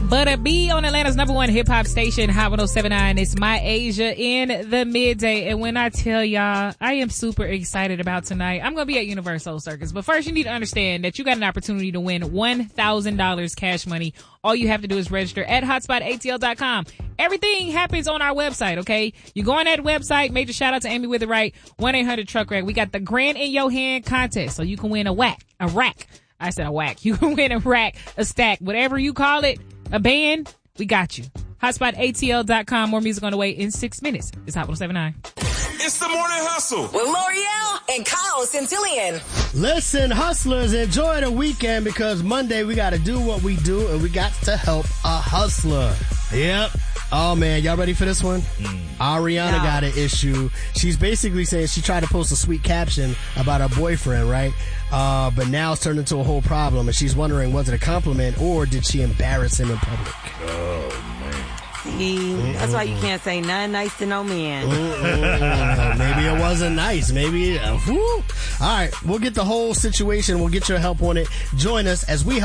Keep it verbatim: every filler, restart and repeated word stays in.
Butter B on Atlanta's number one hip hop station, Hot one oh seven point nine. It's My Asia in the midday. And when I tell y'all, I am super excited about tonight. I'm going to be at Universal Circus. But first, you need to understand that you got an opportunity to win one thousand dollars cash money. All you have to do is register at hotspot A T L dot com. Everything happens on our website, okay? You go on that website. Major shout out to Amy with it right. one eight hundred truck rack. We got the Grand in Your Hand contest. So you can win a whack, a rack. I said a whack. You can win a rack, a stack, whatever you call it. A band, we got you. hotspot A T L dot com. More music on the way in six minutes. It's Hot one oh seven point nine. It's the Morning Hustle with L'Oreal and Kyle Centillion. Listen, hustlers, enjoy the weekend because Monday we got to do what we do and we got to help a hustler. Yep. Oh, man, y'all ready for this one? Mm. Ariana no. got an issue. She's basically saying she tried to post a sweet caption about her boyfriend, right? Uh, but now it's turned into a whole problem, and she's wondering, was it a compliment or did she embarrass him in public? Oh, man. See, mm-hmm. That's why you can't say nothing nice to no man. Mm-hmm. Maybe it wasn't nice. Maybe, uh, whoo. All right, we'll get the whole situation. We'll get your help on it. Join us as we help